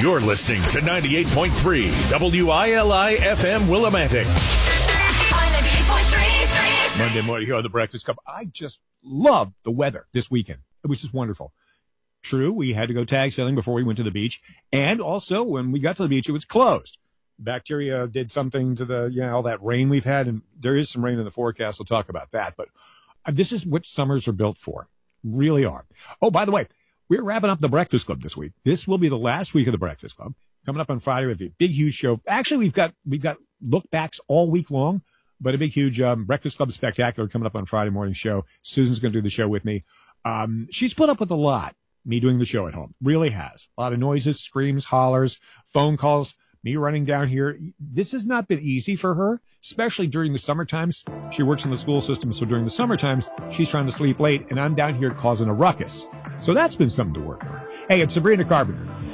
You're listening to 98.3 WILI FM Willimantic. Monday morning here on the Breakfast Club. I just loved the weather this weekend. It was just wonderful. True, we had to go tag sailing before we went to the beach. And also, when we got to the beach, it was closed. Bacteria did something to the, all that rain we've had. And there is some rain in the forecast. We'll talk about that. But this is what summers are built for. Really are. Oh, by the way, we're wrapping up the Breakfast Club this week. This will be the last week of the Breakfast Club. Coming up on Friday with a big, huge show. Actually, we've got look backs all week long. But a big, huge Breakfast Club Spectacular coming up on Friday morning show. Susan's going to do the show with me. She's put up with a lot, me doing the show at home. Really has. A lot of noises, screams, hollers, phone calls, me running down here. This has not been easy for her, especially during the summer times. She works in the school system, so during the summer times, she's trying to sleep late, and I'm down here causing a ruckus. So that's been something to work on. Hey, it's Sabrina Carpenter.